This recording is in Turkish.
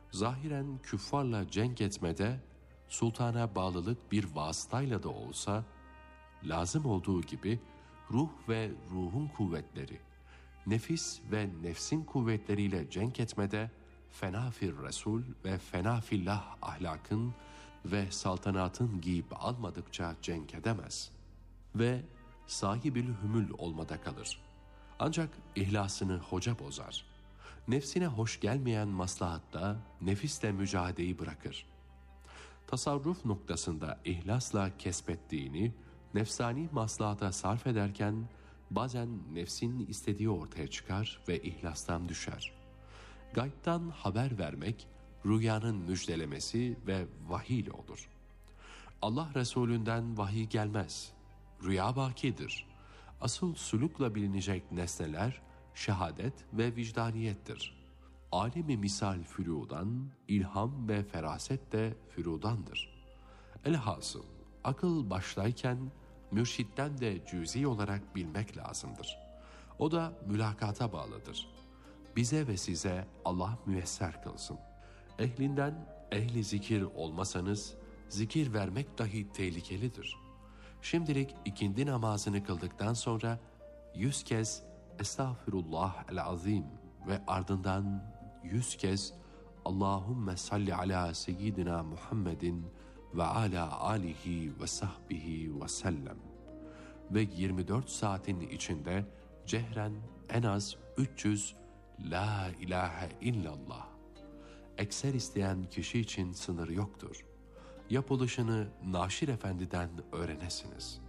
Zahiren küffarla cenk etmede sultana bağlılık bir vasıtayla da olsa, lazım olduğu gibi ruh ve ruhun kuvvetleri, nefis ve nefsin kuvvetleriyle cenk etmede fenafir Resul ve fenafillah ahlakın ve saltanatın giyip almadıkça cenk edemez ve sahibil hümül olmada kalır. Ancak ihlasını hoca bozar. Nefsine hoş gelmeyen maslahatta nefisle mücadeleyi bırakır. Tasarruf noktasında ihlasla kesbettiğini nefsani maslahata sarf ederken bazen nefsin istediği ortaya çıkar ve ihlastan düşer. Gaybtan haber vermek, rüyanın müjdelemesi ve vahiy ile olur. Allah Resulünden vahiy gelmez. Rüya bakidir. Asıl sulukla bilinecek nesneler şehadet ve vicdaniyettir. Alemi misal fürudan, ilham ve feraset de fürudandır. Elhasıl akıl baştayken mürşitten de cüzi olarak bilmek lazımdır. O da mülakata bağlıdır. Bize ve size Allah müyesser kılsın. Ehlinden ehli zikir olmasanız zikir vermek dahi tehlikelidir. Şimdilik ikindi namazını kıldıktan sonra 100 kez Estağfirullah el-Azim ve ardından 100 kez Allahümme salli ala seyyidina Muhammedin ve ala alihi ve sahbihi ve sellem ve 24 saatin içinde cehren en az 300 La ilahe illallah. Ekser isteyen kişi için sınır yoktur. Yapılışını Naşir Efendi'den öğrenesiniz.